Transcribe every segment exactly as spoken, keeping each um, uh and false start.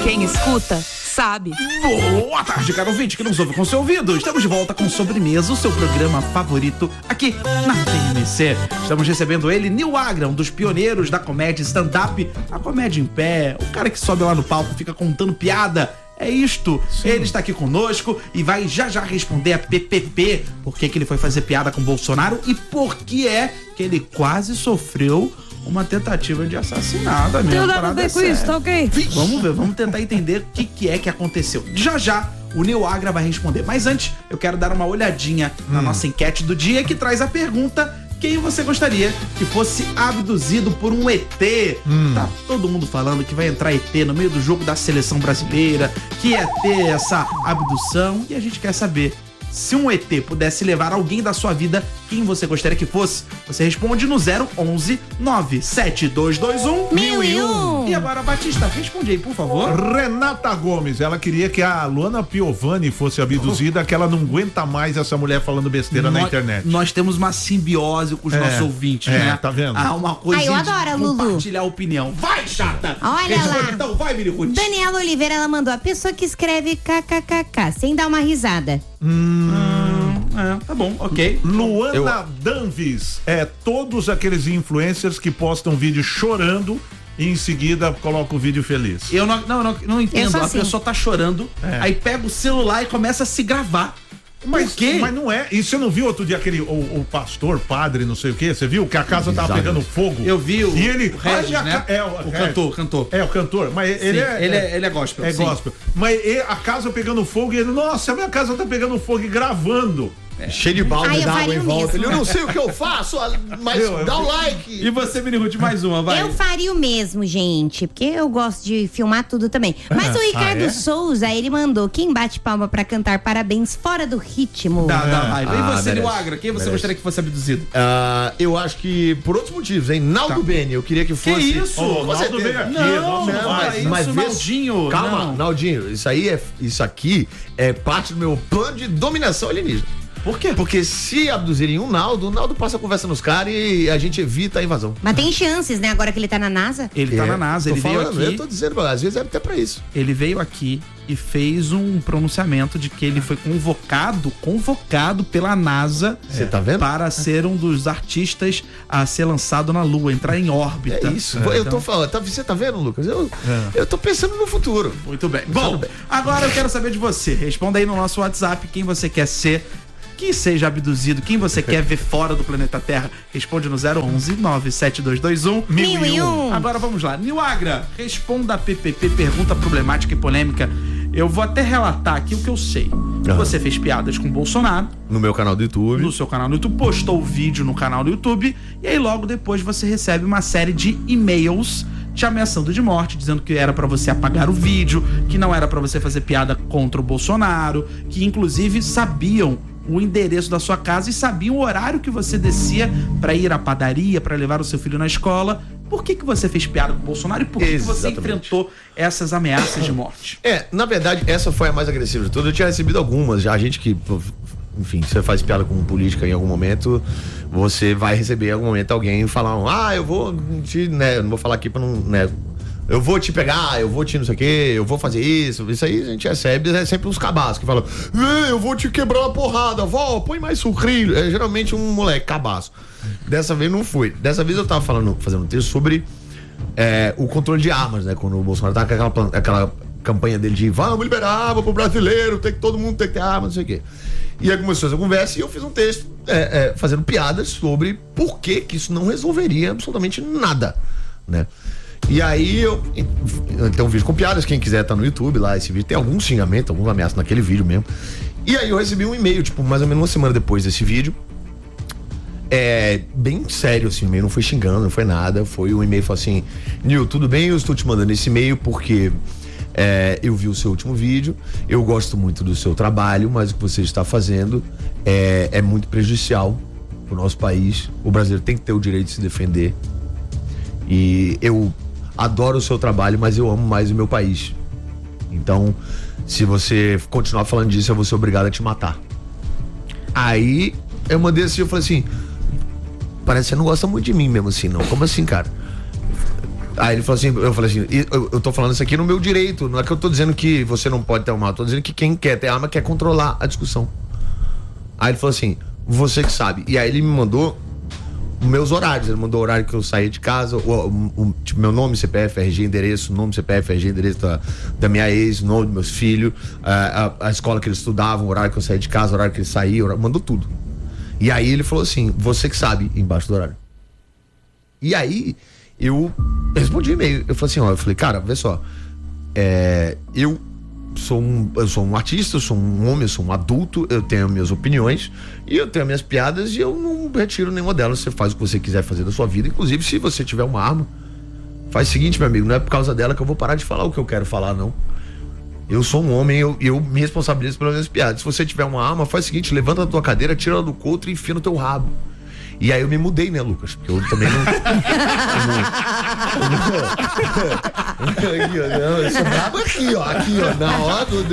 Quem escuta, sabe. Boa tarde, caro ouvinte que nos ouve com seu ouvido. Estamos de volta com Sobremesa, o seu programa favorito aqui na T M C. Estamos recebendo ele, Nil Agra, um dos pioneiros da comédia stand-up, a comédia em pé, o cara que sobe lá no palco, fica contando piada. É isto. Sim. Ele está aqui conosco e vai já já responder a P P P, por que que ele foi fazer piada com Bolsonaro e por que é que ele quase sofreu uma tentativa de assassinato. Tem nada a ver com isso, tá ok? Vamos ver, vamos tentar entender o que, que é que aconteceu. Já já o Nil Agra vai responder. Mas antes, eu quero dar uma olhadinha hum. na nossa enquete do dia, que traz a pergunta: quem você gostaria que fosse abduzido por um E T? Hum. Tá todo mundo falando que vai entrar E T no meio do jogo da seleção brasileira, que ia ter essa abdução, e a gente quer saber: se um E T pudesse levar alguém da sua vida, quem você gostaria que fosse? Você responde no zero onze nove sete dois dois um mil e um. E agora, Batista, responde aí, por favor. Renata Gomes, ela queria que a Luana Piovani fosse abduzida, oh. que ela não aguenta mais essa mulher falando besteira nós, na internet. Nós temos uma simbiose com os é, nossos ouvintes, é, né? Tá vendo? Ah, uma coisa Ai, eu adoro a Lulu. Compartilhar a opinião. Vai, chata! Olha responde, lá. Então, vai, Mirihuti. Daniela Oliveira, ela mandou: a pessoa que escreve kkkk sem dar uma risada. Hum, é, tá bom, ok. Luana Eu... Danvis, é todos aqueles influencers que postam vídeo chorando e em seguida coloca o vídeo feliz. Eu não, não, não, não entendo. A assim. pessoa tá chorando, é. aí pega o celular e começa a se gravar. Mas, Por quê? mas não é. E você não viu outro dia aquele, o, o pastor, padre, não sei o que? Você viu que a casa Exato. tava pegando fogo? Eu vi o, e ele, o Regis, a, né? É, o, o Regis. cantor, cantor. É, o cantor. Mas Sim, ele, é, ele, é, ele é gospel. É sim. gospel. Mas ele, a casa pegando fogo e ele, nossa, a minha casa tá pegando fogo e gravando. É. Cheio de balde d'água em volta. Mesmo. Eu não sei o que eu faço, mas eu, dá o um like. E você, Mirihuti, mais uma, vai. Eu faria o mesmo, gente, porque eu gosto de filmar tudo também. Mas o Ricardo ah, é? Souza, ele mandou: quem bate palma pra cantar parabéns fora do ritmo? Dá, dá raiva. E ah, você, Nil Agra, quem você merece. gostaria que fosse abduzido? Uh, eu acho que por outros motivos, hein? Naldo tá. Beni, eu queria que fosse. Que isso? Oh, Naldo veio aqui. Não, não, mas, isso, mas Naldinho. Calma, não. Naldinho, isso aí é, isso aqui é parte do meu plano de dominação alienígena. Por quê? Porque se abduzirem um Naldo, o Naldo passa a conversa nos caras e a gente evita a invasão. Mas tem chances, né? Agora que ele tá na NASA? Ele é, tá na NASA, ele veio falando, aqui. Eu tô dizendo, às vezes é até pra isso. Ele veio aqui e fez um pronunciamento de que ele foi convocado, convocado pela NASA. Você é. tá vendo? Para ser um dos artistas a ser lançado na Lua, entrar em órbita. É isso. É, eu então... tô falando, tá, você tá vendo, Lucas? Eu, é. eu tô pensando no futuro. Muito bem. Bom, bem. Agora eu quero saber de você. Responda aí no nosso WhatsApp quem você quer ser, que seja abduzido, quem você quer ver fora do planeta Terra. Responde no zero onze nove sete dois dois um mil e um. Agora vamos lá. Nil Agra, responda a P P P, pergunta problemática e polêmica. Eu vou até relatar aqui o que eu sei. Uhum. Você fez piadas com o Bolsonaro. No meu canal do YouTube. No seu canal do YouTube. Postou o vídeo no canal do YouTube. E aí logo depois você recebe uma série de e-mails te ameaçando de morte, dizendo que era pra você apagar o vídeo, que não era pra você fazer piada contra o Bolsonaro, que inclusive sabiam o endereço da sua casa e sabiam o horário que você descia pra ir à padaria, pra levar o seu filho na escola. Por que que você fez piada com o Bolsonaro e por que, que você enfrentou essas ameaças de morte? É, na verdade, essa foi a mais agressiva de todas. Eu tinha recebido algumas, já a gente que, enfim, você faz piada com política em algum momento, você vai receber em algum momento alguém falar, ah, eu vou te, né, não vou falar aqui pra não, né, eu vou te pegar, eu vou te não sei o que, eu vou fazer isso. Isso aí a gente recebe, é sempre uns cabaços que falam, eu vou te quebrar uma porrada, vó, põe mais sucrilho. É geralmente um moleque cabaço. Dessa vez não foi. Dessa vez eu tava falando, fazendo um texto sobre é, o controle de armas, né? Quando o Bolsonaro tava com aquela, aquela campanha dele de vamos liberar arma pro brasileiro, tem que, todo mundo tem que ter arma, não sei o quê. E aí começou essa conversa e eu fiz um texto é, é, fazendo piadas sobre por que que isso não resolveria absolutamente nada, né? E aí eu tem um vídeo com piadas, quem quiser tá no YouTube lá, esse vídeo tem algum xingamento, alguns ameaças naquele vídeo mesmo. E aí eu recebi um e-mail, tipo, mais ou menos uma semana depois desse vídeo, é, bem sério assim, o e-mail não foi xingando, não foi nada, foi um e-mail, falou assim, Nil, tudo bem? Eu estou te mandando esse e-mail porque é, eu vi o seu último vídeo, eu gosto muito do seu trabalho, mas o que você está fazendo é, é muito prejudicial pro nosso país, o brasileiro tem que ter o direito de se defender e eu adoro o seu trabalho, mas eu amo mais o meu país. Então, se você continuar falando disso, eu vou ser obrigado a te matar. Aí, eu mandei assim, eu falei assim, parece que você não gosta muito de mim mesmo assim, não. Como assim, cara? Aí ele falou assim, eu falei assim, eu, eu tô falando isso aqui no meu direito, não é que eu tô dizendo que você não pode ter uma arma, eu tô dizendo que quem quer ter arma quer controlar a discussão. Aí ele falou assim, você que sabe. E aí ele me mandou meus horários, ele mandou o horário que eu saía de casa, o, o, o, tipo, meu nome, C P F, R G, endereço, nome, C P F, R G, endereço da, da minha ex, nome dos meus filhos, a, a, a escola que eles estudavam, o horário que eu saía de casa, o horário que eles saíam, horário, mandou tudo. E aí ele falou assim, você que sabe, embaixo do horário. E aí eu respondi e-mail, eu falei assim, ó, eu falei, cara, vê só, é, eu sou um, eu sou um artista, eu sou um homem, eu sou um adulto, eu tenho minhas opiniões e eu tenho minhas piadas e eu não retiro nenhuma delas. Você faz o que você quiser fazer da sua vida, inclusive se você tiver uma arma, faz o seguinte, meu amigo, não é por causa dela que eu vou parar de falar o que eu quero falar, não. Eu sou um homem, eu, eu me responsabilizo pelas minhas piadas. Se você tiver uma arma, faz o seguinte, levanta a tua cadeira, tira ela do couro e enfia no teu rabo. E aí eu me mudei, né, Lucas? Porque eu também não. Aqui, ó, não, eu sou brabo aqui, ó. Aqui, ó. Na hora do.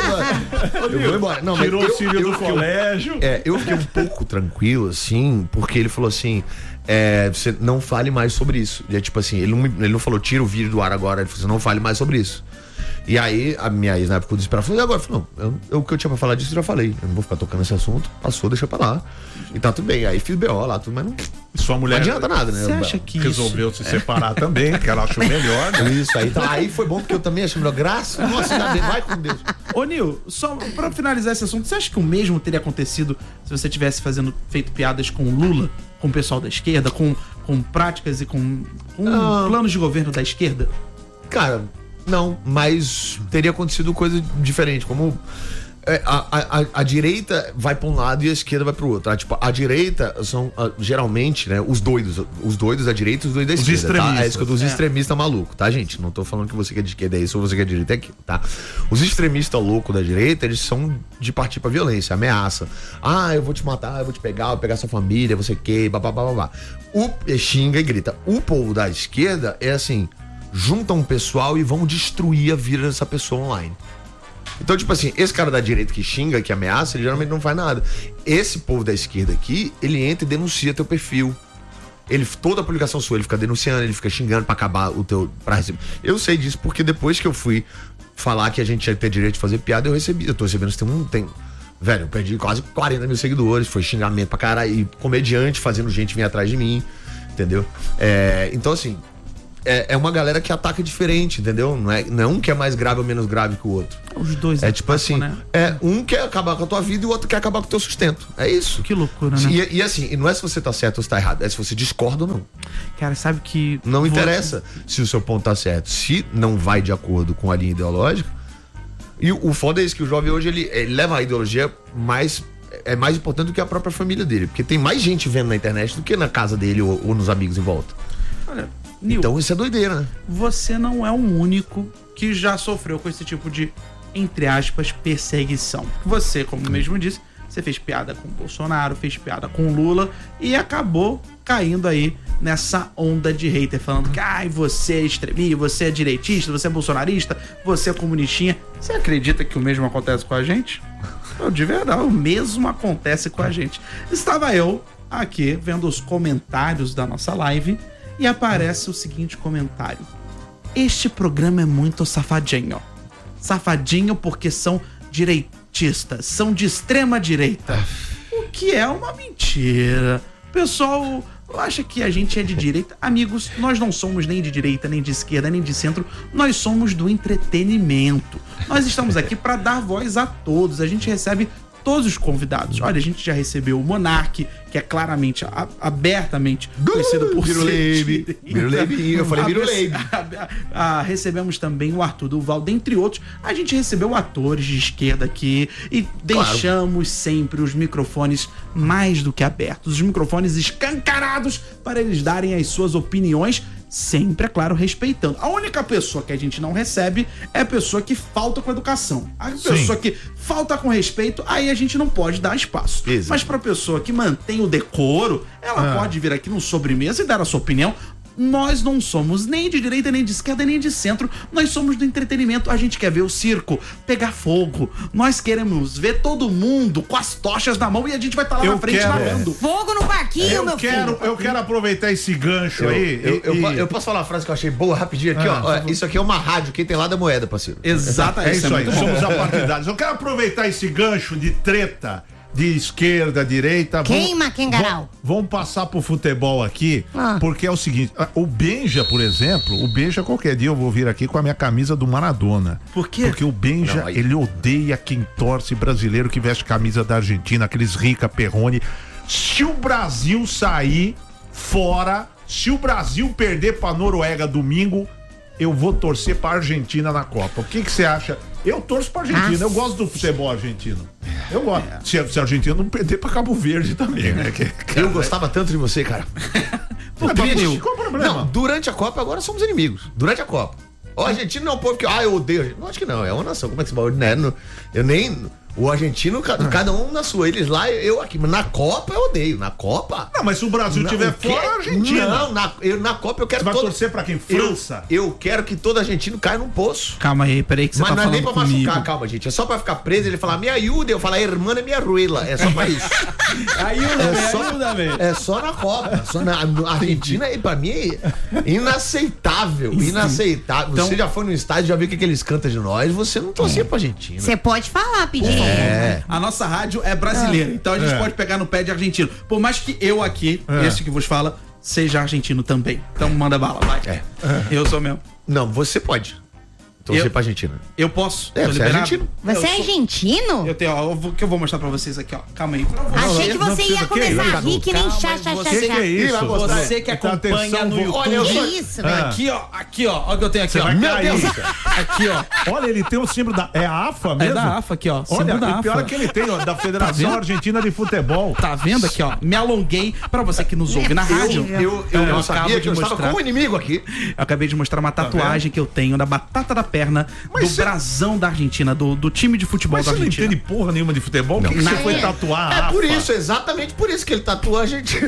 Eu vou embora. Não, mas tirou eu, o filho eu, do eu, colégio. É, eu fiquei um pouco tranquilo, assim, porque ele falou assim. É, você não fale mais sobre isso. E é tipo assim, ele não, ele não falou, tira o vídeo do ar agora, ele falou assim, não fale mais sobre isso. E aí, a minha ex na época ficou desesperada, falou, e agora? Eu falei, não, eu, eu, o que eu tinha pra falar disso eu já falei, eu não vou ficar tocando esse assunto, passou, deixa pra lá. E tá tudo bem, aí fiz B O lá, tudo, mas não, Sua mulher não adianta nada, né? Você acha que resolveu isso... se separar também, que ela achou melhor, né? Isso, aí, tá, aí foi bom porque eu também achei melhor, graças, nossa, ainda bem, vai com Deus. Ô, Nil, só pra finalizar esse assunto, você acha que o mesmo teria acontecido se você tivesse fazendo, feito piadas com o Lula, com o pessoal da esquerda, com, com práticas e com, com Ah. planos de governo da esquerda? Cara, não, mas teria acontecido coisa diferente, como é, a, a, a direita vai pra um lado e a esquerda vai pro outro. Tá? Tipo, a direita são ah, geralmente, né, os doidos, os doidos da direita e os doidos da Os esquerda, tá? extremistas. É isso que eu dos É. extremistas malucos, tá, gente? Não tô falando que você que é de esquerda é isso ou você que é de direita é aquilo, tá? Os extremistas loucos da direita, eles são de partir pra violência, ameaça. Ah, eu vou te matar, eu vou te pegar, eu vou pegar sua família, você que, babá, babá. O xinga e grita. O povo da esquerda é assim, juntam um pessoal e vão destruir a vida dessa pessoa online. Então, tipo assim, esse cara da direita que xinga, que ameaça, ele geralmente não faz nada. Esse povo da esquerda aqui, ele entra e denuncia teu perfil. Ele, toda a publicação sua, ele fica denunciando, ele fica xingando pra acabar o teu... Pra receber. Eu sei disso porque depois que eu fui falar que a gente ia ter direito de fazer piada, eu recebi. Eu tô recebendo, tem um... Tem, velho, eu perdi quase quarenta mil seguidores, foi xingamento pra caralho, e comediante fazendo gente vir atrás de mim, entendeu? É, então, assim... É, é uma galera que ataca diferente, entendeu? Não é, não é um que é mais grave ou menos grave que o outro. Os dois É tipo assim, né? é um quer acabar com a tua vida e o outro quer acabar com o teu sustento. É isso. Que loucura, né? E, e assim, e não é se você tá certo ou se tá errado, é se você discorda ou não. Cara, sabe que... Não vou- interessa se o seu ponto tá certo. Se não vai de acordo com a linha ideológica. E o, o foda é isso, que o jovem hoje, ele, ele leva a ideologia mais... É mais importante do que a própria família dele. Porque tem mais gente vendo na internet do que na casa dele ou, ou nos amigos em volta. Olha, Nil, Então isso é doideira, né? você não é o único que já sofreu com esse tipo de, entre aspas, perseguição. Você, como mesmo disse, você fez piada com o Bolsonaro, fez piada com o Lula e acabou caindo aí nessa onda de hater, falando que ai, você é extremista, você é direitista, você é bolsonarista, você é comunistinha. Você acredita que o mesmo acontece com a gente? Não, de verdade, o mesmo acontece com a gente. Estava eu aqui vendo os comentários da nossa live e aparece o seguinte comentário: este programa é muito safadinho. Safadinho porque são direitistas, são de extrema direita. O que é uma mentira. O pessoal acha que a gente é de direita. Amigos, nós não somos nem de direita, nem de esquerda, nem de centro. Nós somos do entretenimento. Nós estamos aqui para dar voz a todos. A gente recebe todos os convidados. Olha, a gente já recebeu o Monark, que é claramente, a, abertamente conhecido por ser Biruleibe. Biruleibe. Eu falei A- Biruleibe. a- a- recebemos também o Arthur Duval, dentre outros. A gente recebeu atores de esquerda aqui e deixamos sempre os microfones mais do que abertos, os microfones escancarados para eles darem as suas opiniões, sempre, é claro, respeitando. A única pessoa que a gente não recebe é a pessoa que falta com educação. A pessoa que falta com respeito, aí a gente não pode dar espaço. Exato. Mas pra pessoa que mantém o decoro, ela Ah. pode vir aqui no sobremesa e dar a sua opinião. Nós não somos nem de direita, nem de esquerda, nem de centro. Nós somos do entretenimento. A gente quer ver o circo pegar fogo. Nós queremos ver todo mundo com as tochas na mão e a gente vai estar tá lá Eu na frente quero- narrando. Fogo no parquinho, Eu meu quero, filho. eu quero aproveitar esse gancho Eu, aí. eu, eu, e- eu posso falar uma frase que eu achei boa rapidinho aqui, Ah, ó. Ó, Isso aqui é uma rádio, quem tem lá da moeda, parceiro. Exato, É isso aí, muito bom. somos apartidários. Eu quero aproveitar esse gancho de treta de esquerda, direita. Queima, vamos- Kengarau. vamos- Vamos passar pro futebol aqui, Ah. porque é o seguinte, ah, o Benja, por exemplo, o Benja qualquer dia eu vou vir aqui com a minha camisa do Maradona. Por quê? Porque o Benja, Não, aí- ele odeia quem torce brasileiro que veste camisa da Argentina, aqueles rica perrone. Se o Brasil sair fora, se o Brasil perder pra Noruega domingo, eu vou torcer pra Argentina na Copa. O que que você acha? Eu torço pra Argentina, eu gosto do futebol argentino. Eu gosto. Se, a- se a Argentina não perder pra Cabo Verde também, né? Que, Eu gostava tanto de você, cara. Pô, Triste. qual o problema? Não, durante a Copa agora somos inimigos. Durante a Copa. O argentino não é um povo que, ah, eu odeio. a Argentina. Não, acho que não, é uma nação. Como é que se fala? Né? Não- Eu nem. O argentino, ca- cada um na sua. Eles lá, eu aqui. Mas na Copa eu odeio. Na Copa. Não, mas se o Brasil Não, tiver o quê? fora, a Argentina. Não, na, eu, na Copa eu quero Você vai todo- torcer pra quem? França? Eu, eu quero que todo argentino caia num poço. Calma aí, peraí que você Mas tá não é nem falando pra comigo. machucar, calma, gente. É só pra ficar preso. Ele falar, me ajuda. Eu falar, irmã é minha ruela. É só pra isso. Ajuda, É só, ajuda, velho. é só na Copa. Só na, a Argentina, e pra mim, é inaceitável. Inaceitável. Então- Você já foi no estádio, já viu o que, que eles cantam de nós. Você não torcia pra Argentina. Você pode falar, pedir. É. A nossa rádio é brasileira, então a gente É. pode pegar no pé de argentino. Por mais que eu aqui, É. esse que vos fala, seja argentino também. Então manda bala, vai. É. Eu sou mesmo. Não, você pode torcer Eu- pra Argentina. Eu posso. É, Tô você é liberado? argentino. Você Eu é sou- argentino? Eu tenho, ó, eu vou- que eu vou mostrar pra vocês aqui, ó. Calma aí. Achei que não você precisa, ia que começar isso? a rir que nem Calma, chá, chá, chá, você- Que que chá. é isso? vai mostrar? Você que Então, acompanha atenção, no vou- YouTube. Olha, eu Que sou- isso, Ah. velho? Aqui, ó. Aqui, ó. Olha o que eu tenho aqui, Você ó. vai Meu cair, Deus. cara. Aqui, ó. Olha, ele tem o símbolo da. É a AFA mesmo? É da AFA aqui, ó. Símbolo Olha, da e pior AFA. é que ele tem, ó, da Federação vendo? Argentina de Futebol. Tá vendo aqui, ó? Me alonguei pra você que nos ouve na rádio. Eu, eu, eu É, não acabo sabia de que eu estava mostrar. com um inimigo aqui. Eu acabei de mostrar uma tatuagem que eu tenho na batata da perna Mas do cê- brasão da Argentina, do, do time de futebol Mas da você não Argentina. entende porra nenhuma de futebol? Por que, que você Nada. foi tatuar a É por AFA? isso, exatamente por isso que ele tatua a Argentina.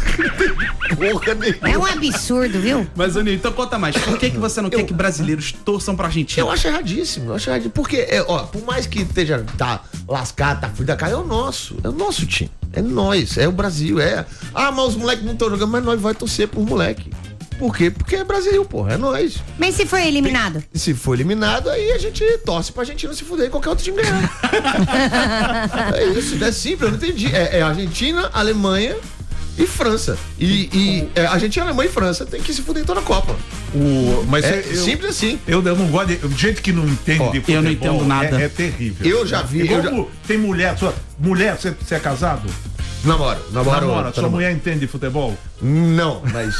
Porra nenhuma. É um absurdo, viu? Mas, Aninho, então conta mais. Por que, que você não quer que brasileiros torçam pra Argentina? Eu acho erradíssimo, eu acho erradíssimo. Porque, é, ó, por mais que esteja, tá lascado, tá fudido da cara, é o nosso. É o nosso time. É nós, é o Brasil, é. Ah, mas os moleques não estão jogando, mas nós vai torcer por moleque. Por quê? Porque é Brasil, porra, é nós. Mas se foi eliminado? E se for eliminado, aí a gente torce pra Argentina se fuder e qualquer outro time ganhar. É isso, é simples, eu não entendi. É, é Argentina, Alemanha e França. E, e é, Argentina, Alemanha e França tem que se fuder em toda a Copa. O, mas É eu, simples assim. Eu, eu não gosto de. Gente que não entende Ó, de eu futebol. não entendo nada. É, é terrível. Eu já vi, Igual eu já- o- Tem mulher, sua, mulher, você, você é casado? Namoro, namoro. Namora, tá sua namorando. mulher entende de futebol? Não, mas